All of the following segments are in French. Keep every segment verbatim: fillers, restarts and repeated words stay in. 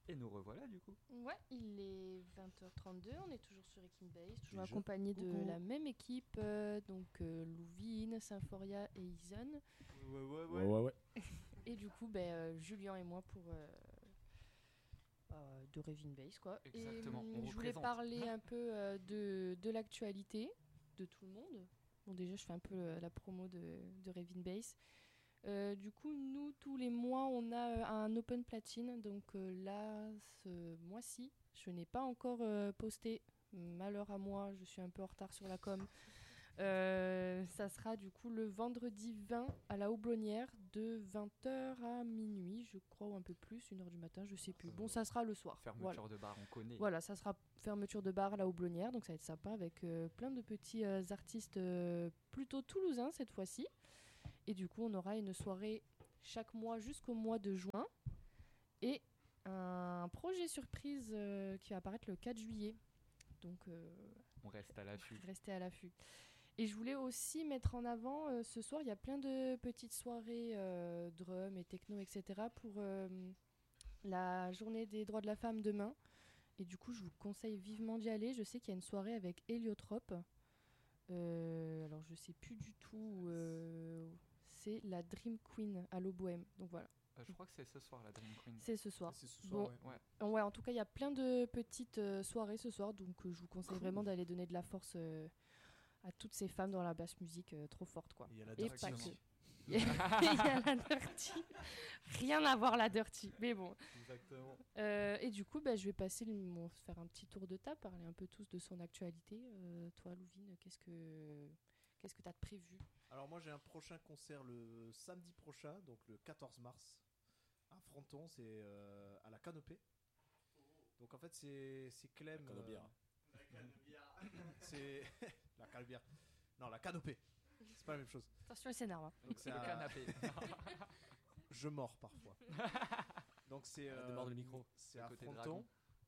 Et nous revoilà du coup. Ouais, il est vingt heures trente-deux, on est toujours sur Ekin Base, toujours Déjà. accompagné de Coucou. la même équipe, euh, donc euh, Louvine, Symphoria et Ison. Ouais, ouais, Ouais, ouais, ouais. Et du coup, ben, euh, Julien et moi pour euh, euh, de Revin Base, quoi. Exactement, Et on hum, je voulais représente. parler un peu euh, de, de l'actualité de tout le monde. Bon, déjà, je fais un peu euh, la promo de, de Revin Base. Euh, du coup, nous, tous les mois, on a euh, un Open Platine. Donc euh, là, ce mois-ci, je n'ai pas encore euh, posté. Malheur à moi, je suis un peu en retard sur la com. Euh, ça sera du coup le vendredi vingt à la Houblonnière de vingt heures à minuit, je crois, ou un peu plus, une heure du matin, je sais plus. Bon, ça sera le soir. Fermeture Voilà. de bar, on connaît. Voilà, ça sera fermeture de bar à la Houblonnière, donc ça va être sympa avec euh, plein de petits euh, artistes euh, plutôt toulousains cette fois-ci. Et du coup, on aura une soirée chaque mois jusqu'au mois de juin. Et un projet surprise euh, qui va apparaître le quatre juillet. Donc, euh, On reste à l'affût. restez à l'affût. Et je voulais aussi mettre en avant, euh, ce soir, il y a plein de petites soirées euh, drum et techno, et cetera pour euh, la journée des droits de la femme demain. Et du coup, je vous conseille vivement d'y aller. Je sais qu'il y a une soirée avec Héliotrope. Euh, alors, je sais plus du tout. euh, c'est la Dream Queen à l'Oboème. Donc voilà, Euh, je crois que c'est ce soir la Dream Queen. c'est ce soir. C'est ce soir, Bon. ouais. Ouais. Ouais, en tout cas, il y a plein de petites euh, soirées ce soir. Donc, euh, je vous conseille vraiment d'aller donner de la force euh, à toutes ces femmes dans la basse musique euh, trop forte, quoi. Et il y a la Et Dirty pas que. aussi. Il y a la Dirty. Rien à voir la Dirty, mais bon. Exactement. Euh, et du coup, bah, je vais passer le- mon- faire un petit tour de table, parler un peu tous de son actualité. Euh, toi, Louvine, qu'est-ce que qu'est-ce que t'as de prévu? Alors moi j'ai un prochain concert le samedi prochain, donc le quatorze mars, à Fronton, c'est euh, à la Canopée. Donc en fait c'est c'est Clem. La Canobière. euh, c'est la Canebière. Non, la Canopée. C'est pas la même chose. Attention, elle s'énerve. hein. Donc c'est Le à- canapé. Je mords parfois. Donc c'est Elle euh, démarre le micro. c'est Le à côté Fronton. dragon.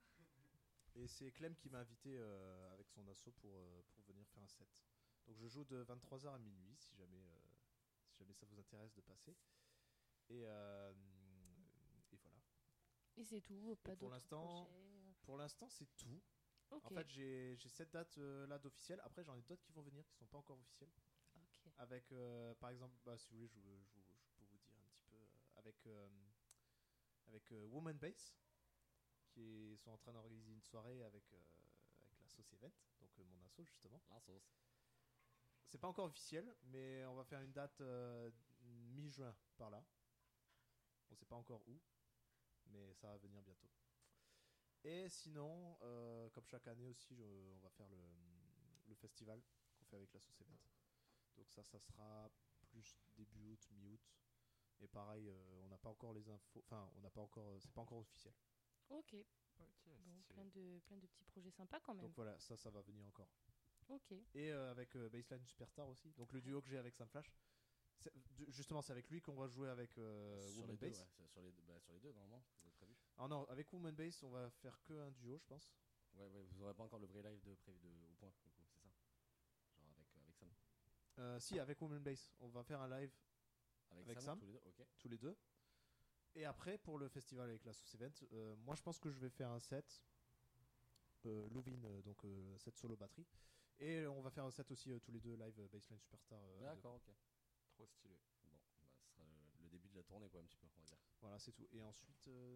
Et c'est Clem qui m'a invité euh, avec son asso pour, euh, pour venir faire un set. Donc je joue de vingt-trois heures à minuit si jamais, euh, si jamais ça vous intéresse de passer. Et, euh, et voilà. Et c'est tout, pas Et pour d'autres l'instant- projets. Pour l'instant c'est tout. Ok. En fait j'ai j'ai cette date euh, là d'officielle. Après j'en ai d'autres qui vont venir qui sont pas encore officielles. Ok. Avec euh, par exemple, bah, si vous voulez je, vous- je, vous- je peux vous dire un petit peu. euh, avec euh, avec euh, Woman Bass qui est- sont en train d'organiser une soirée avec, euh, avec la Sauce Event, donc euh, mon asso justement. La sauce. C'est pas encore officiel, mais on va faire une date euh, mi-juin par là. On sait pas encore où, mais ça va venir bientôt. Et sinon, euh, comme chaque année aussi, je- on va faire le, le festival qu'on fait avec la Sauce Event. Donc ça, ça sera plus début août, mi-août. Et pareil, euh, on n'a pas encore les infos. Enfin, on n'a pas encore. euh, C'est pas encore officiel. Ok. Ok, Bon, stylé. plein de plein de petits projets sympas quand même. Donc voilà, ça, ça va venir encore. Ok. Et euh, avec euh, Baseline Superstar aussi. Donc le duo que j'ai avec Sam Flash. C'est- du- Justement, c'est avec lui qu'on va jouer avec euh, sur, Woman les deux, Bass. ouais, c'est sur, les, bah, sur les deux, normalement, vous avez prévu. Ah non, avec Woman Bass, on va faire que un duo, je pense. Ouais, ouais, vous aurez pas encore le vrai live de prévu de, au point, du coup, c'est ça. Genre avec, euh, avec Sam. Euh, si, avec Woman Bass, on va faire un live Avec, Avec Sam, Sam tous les deux, ok. tous les deux. Et après, pour le festival avec la Sauce Event, euh, moi je pense que je vais faire un set. Euh, Louvin, euh, donc euh, set solo batterie. Et euh, on va faire un set aussi euh, tous les deux live euh, Baseline Superstar. euh, à deux. D'accord, ok. Trop stylé. Bon, bah, ce sera le, le début de la tournée, quoi, un petit peu, on va dire. Voilà, c'est tout. Et ensuite. euh,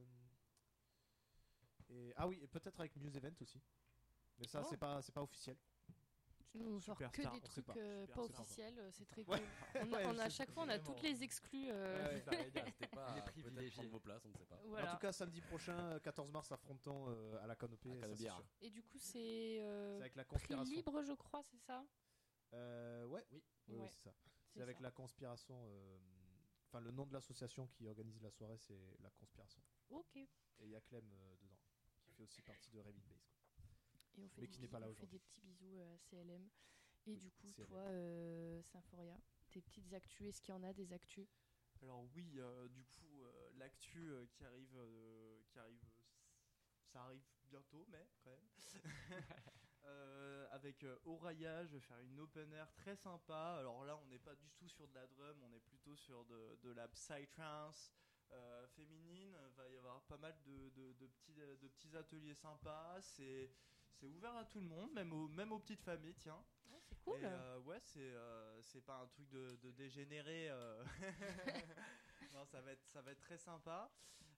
Et... Ah oui, et peut-être avec Muse Event aussi. Mais ça, Oh. c'est pas, c'est pas officiel. Tu nous sors que Superstar, des on sait trucs pas. euh, Super, pas c'est pas officiels, euh, c'est très Ouais. cool. On a, Ouais, on a- à c'est chaque fois, on a vraiment- toutes les exclus. euh, Ouais, ouais. Ça veut dire, c'était pas Les peut-être privilégiés. prendre vos places, on ne sait pas. Voilà. En tout cas, samedi prochain, euh, quatorze mars, affrontant euh, à la Canopée. À ça, c'est Canebière. sûr. Et du coup, c'est euh, C'est avec la prix conspiration. libre, je crois, c'est ça? Euh, ouais, oui, oui, oui, Ouais. c'est ça. C'est C'est avec ça. la conspiration. euh, Enfin, le nom de l'association qui organise la soirée, c'est la conspiration. Ok. Et il y a Clem euh, dedans, qui fait aussi partie de Revit Base. quoi. Et on fait, Mais des, qui n'est pas là on fait aujourd'hui. des petits bisous euh, à C L M. Et Oui, du coup, C L M. toi, euh, Symphoria, tes petites actus, est-ce qu'il y en a des actus? Alors oui, euh, du coup, euh, l'actu euh, qui arrive, euh, qui arrive, euh, ça arrive bientôt, mais quand même. Euh, avec euh, Oraya, je vais faire une open air très sympa. Alors là, on n'est pas du tout sur de la drum, on est plutôt sur de, de la psytrance euh, féminine, va y avoir pas mal de, de, de petits, de petits ateliers sympas. C'est, c'est ouvert à tout le monde, même aux, même aux petites familles, tiens. Ouais, c'est cool. Et, euh, ouais, c'est, euh, c'est pas un truc de, de dégénéré. euh. Non, ça va être, ça va être très sympa.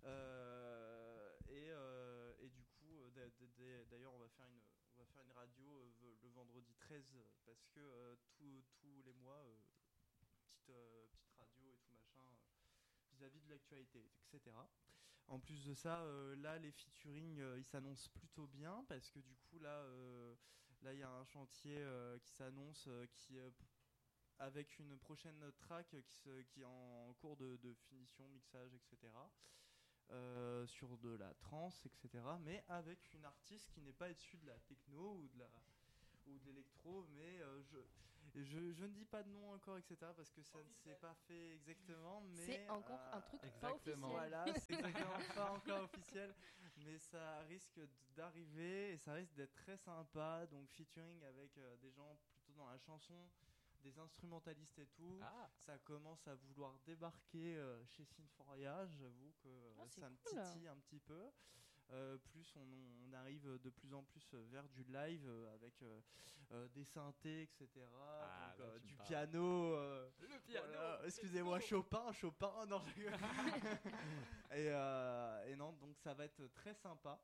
Euh, et, euh, et du coup, euh, d'a- d'a- d'ailleurs, on va faire une, on va faire une radio euh, le vendredi treize euh, parce que euh, tous tous les mois, euh, petite, euh, petite radio et tout machin euh, vis-à-vis de l'actualité, et cetera. En plus de ça, euh, là, les featuring, euh, ils s'annoncent plutôt bien parce que du coup, là, euh, là, il y a un chantier euh, qui s'annonce, euh, qui euh, avec une prochaine track qui, se, qui est en cours de, de finition, mixage, et cetera. Euh, sur de la trance, et cetera. Mais avec une artiste qui n'est pas issue de la techno ou de la ou de l'électro, mais euh, je, je je ne dis pas de nom encore, et cetera. Parce que ça ne s'est pas fait exactement. Mais C'est encore euh, un truc pas officiel. exactement. Voilà, c'est exactement pas encore officiel, mais ça risque d'arriver et ça risque d'être très sympa. Donc featuring avec euh, des gens plutôt dans la chanson, des instrumentalistes et tout. Ah, Ça commence à vouloir débarquer euh, chez Symphoria. J'avoue que euh, Ah, c'est ça me cool. titille un petit peu. Euh, plus on, on arrive de plus en plus vers du live euh, avec euh, euh, des synthés, et cetera. Ah, Donc, là, euh, tu me du parles. piano. euh, le piano. voilà. Excusez-moi, Chopin, Chopin. Non, je rigole. et, euh, et non, donc ça va être très sympa.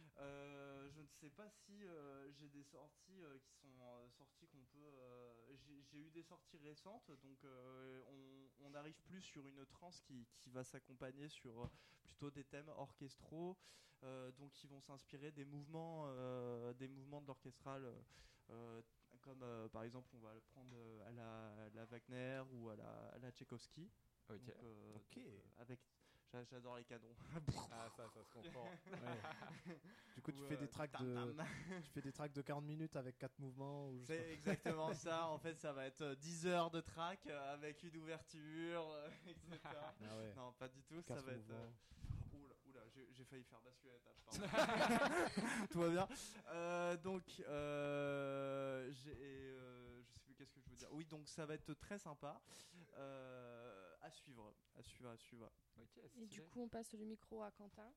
Euh, je ne sais pas si euh, j'ai des sorties euh, qui sont euh, sorties qu'on peut. euh, j'ai, j'ai eu des sorties récentes, donc euh, on, on arrive plus sur une trance qui, qui va s'accompagner sur euh, plutôt des thèmes orchestraux, euh, donc qui vont s'inspirer des mouvements, euh, des mouvements de l'orchestral, euh, euh, comme euh, par exemple on va le prendre euh, à la, à la Wagner ou à la, à la Tchaïkovski. Ok. Donc, euh, Ok. donc, euh, avec, j'a- j'adore les canons. Ah, ça, ça se comprend. Ouais. Du coup, tu Ou, fais euh, des tracks tam de, tam. tu fais des tracks de quarante minutes avec quatre mouvements ou je sais C'est exactement ça. En fait, ça va être euh, dix heures de track euh, avec une ouverture, euh, et cetera. pas. Ah ouais. Non, pas du tout. Ça Quatre va être. euh, mouvements. Oula, oula, j'ai, j'ai failli faire basculer la table. pardon. Tout va bien. Euh, donc, euh, j'ai, euh, je sais plus qu'est-ce que je veux dire. Oui, donc ça va être très sympa. Euh, à suivre, à suivre, à suivre. Ok, Et stylé. du coup, on passe le micro à Quentin,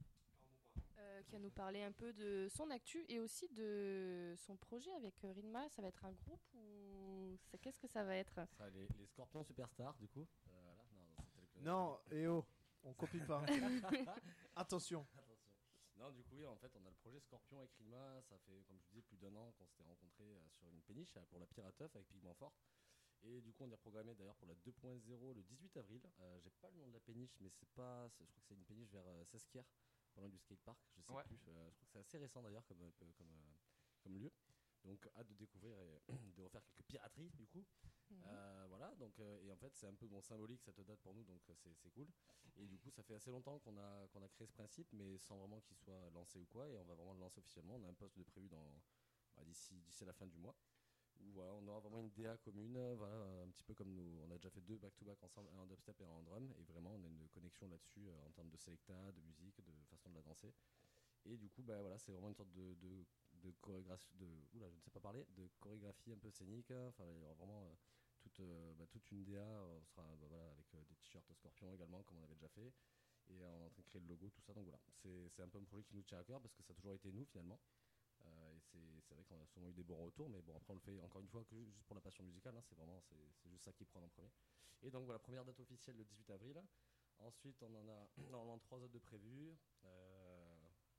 euh, qui va nous parler un peu de son actu et aussi de son projet avec euh, Rinma. Ça va être un groupe ou ça- qu'est-ce que ça va être? Ça, les, les Scorpions Superstars, du coup. Euh, voilà. Non, non, c'était le- Non, et oh, on copie pas. Attention. Attention. Non, du coup, oui, en fait, on a le projet Scorpion avec Rima. Ça fait, comme je vous disais, plus d'un an qu'on s'était rencontrés euh, sur une péniche euh, pour la Pirateuf avec Pigment Fort. Et du coup, on est reprogrammé d'ailleurs pour la deux point zéro le dix-huit avril. Euh, j'ai pas le nom de la péniche, mais c'est pas. c'est- Je crois que c'est une péniche vers euh, Sesquières, pas loin du skatepark. Je sais Ouais. plus. euh, je crois que c'est assez récent d'ailleurs comme, euh, comme, euh, comme lieu. Donc, hâte de découvrir et de refaire quelques pirateries du coup. Mhm. Euh, voilà, donc, euh, et en fait, c'est un peu bon, symbolique cette date pour nous, donc euh, c'est, c'est cool. Et du coup, ça fait assez longtemps qu'on a, qu'on a créé ce principe, mais sans vraiment qu'il soit lancé ou quoi, et on va vraiment le lancer officiellement. On a un poste de prévu dans, bah, d'ici, d'ici la fin du mois, où voilà, on aura vraiment une D A commune, euh, voilà, un petit peu comme nous. On a déjà fait deux back-to-back ensemble, un en dubstep et un en drum, et vraiment, on a une connexion là-dessus euh, en termes de selecta, de musique, de façon de la danser. Et du coup, bah, voilà, c'est vraiment une sorte de, de, de chorégraphie, de, oula, je ne sais pas parler, de chorégraphie un peu scénique. Enfin, il y aura vraiment euh, toute, euh, bah, toute une D A. On sera bah, voilà, avec euh, des t-shirts Scorpion également, comme on avait déjà fait. Et euh, on est en train de créer le logo, tout ça. Donc voilà, c'est, c'est un peu un projet qui nous tient à cœur parce que ça a toujours été nous finalement. Euh, et c'est, c'est vrai qu'on a souvent eu des bons retours, mais bon, après on le fait encore une fois que juste pour la passion musicale. Hein, c'est vraiment c'est, c'est juste ça qui prend en premier. Et donc voilà, première date officielle le dix-huit avril. Ensuite, on en a normalement trois autres de prévus. Euh,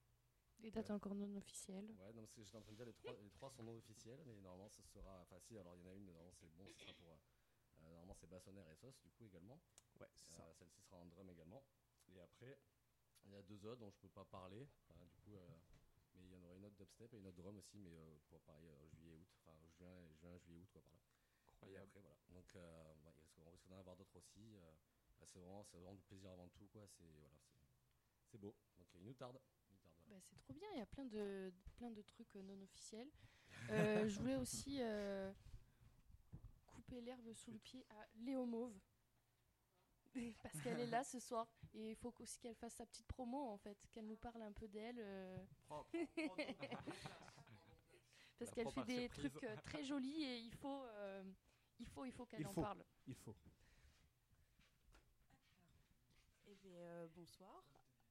Les dates encore non officielles. Ouais, non, parce que j'étais en train de dire les trois, les trois sont non officiels, mais normalement ce sera. Enfin, si, alors il y en a une, normalement c'est bon, ce sera pour. Euh, normalement c'est Bassonnaire et Sauce, du coup également. Ouais, c'est ça. Euh, celle-ci sera en drum également. Et après, il y a deux autres dont je peux pas parler. Enfin, du coup, euh, mais il y en aura une autre dubstep et une autre drum aussi, mais euh, pour pareil, euh, juillet, août. Enfin, juin, juin, juillet, août, quoi, par là. Et Incroyable. après, voilà. Donc, euh, bah, il risque- on risque d'en avoir d'autres aussi. euh, bah, c'est, vraiment, c'est vraiment du plaisir avant tout, quoi. C'est, voilà, c'est, c'est beau. Donc, il nous tarde. Il nous tarde, voilà. Bah, c'est trop bien, il y a plein de, plein de trucs euh, non officiels. Euh, je voulais aussi euh, couper l'herbe sous le pied à Léo Mauve. Parce qu'elle est là ce soir. Et il faut aussi qu'elle fasse sa petite promo en fait, qu'elle nous parle un peu d'elle. euh, Prends- prends- prends ton- parce La qu'elle propre fait des surprise. trucs euh, très jolis et il faut, euh, il faut, il faut qu'elle Il en faut. parle. Il faut. Eh bien, euh, bonsoir.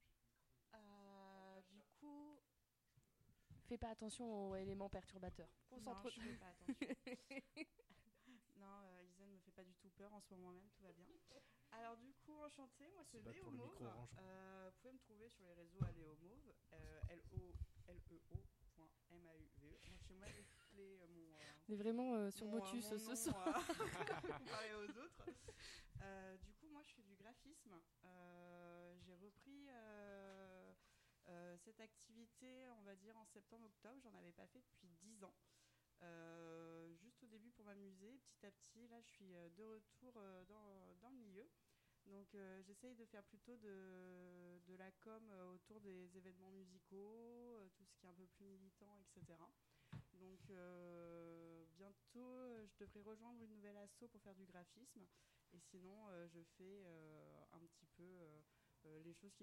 Fais pas attention aux éléments perturbateurs. Concentre. Non, je fais pas attention. Non, euh, Isen me fait pas du tout peur en ce moment même, tout va bien. Alors du coup, enchantée, moi c'est Se battre Léo pour le Mauve. micro orange. Euh, vous pouvez me trouver sur les réseaux à Léo Mauve, euh, L O L E O point M A U V E. Moi chez moi, j'ai clé mon... Euh, On est vraiment euh, sur mon, euh, Motus mon ce nom, soir. euh, comparé aux autres. Euh, du coup, moi je fais du graphisme. Euh, j'ai repris euh, euh, cette activité, on va dire en septembre-octobre. J'en avais pas fait depuis dix ans. Euh, juste au début pour m'amuser, petit à petit, là je suis euh, de retour euh, dans, dans le milieu. Donc euh, j'essaye de faire plutôt de, de la com euh, autour des événements musicaux, euh, tout ce qui est un peu plus militant, et cetera. Donc euh, bientôt euh, je devrais rejoindre une nouvelle asso pour faire du graphisme. Et sinon euh, je fais euh, un petit peu euh, euh, les choses qui